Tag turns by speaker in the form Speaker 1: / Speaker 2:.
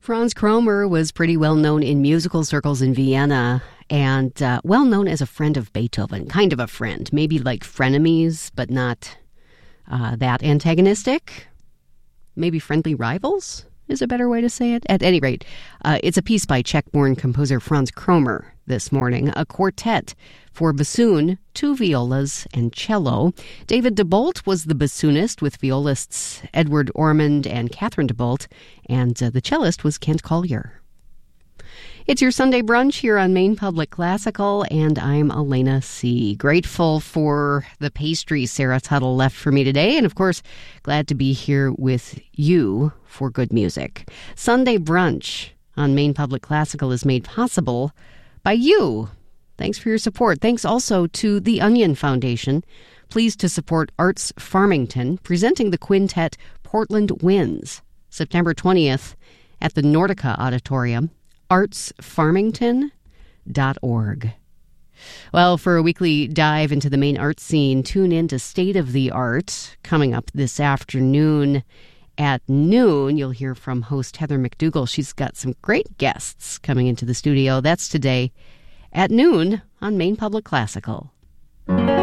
Speaker 1: Franz Kromer was pretty well known in musical circles in Vienna and well known as a friend of Beethoven, kind of a friend, maybe like frenemies, but not that antagonistic. Maybe friendly rivals is a better way to say it. At any rate, it's a piece by Czech-born composer Franz Kromer this morning, a quartet for bassoon, 2 violas, and cello. David DeBolt was the bassoonist with violists Edward Ormond and Catherine DeBolt, and the cellist was Kent Collier. It's your Sunday brunch here on Maine Public Classical, and I'm Elena C. Grateful for the pastry Sarah Tuttle left for me today, and of course, glad to be here with you for good music. Sunday brunch on Maine Public Classical is made possible by you. Thanks for your support. Thanks also to the Onion Foundation, pleased to support Arts Farmington, presenting the quintet Portland Winds, September 20th at the Nordica Auditorium, artsfarmington.org. Well, for a weekly dive into the Maine art scene, tune in to State of the Art, coming up this afternoon at noon. You'll hear from host Heather McDougall. She's got some great guests coming into the studio. That's today at noon on Maine Public Classical.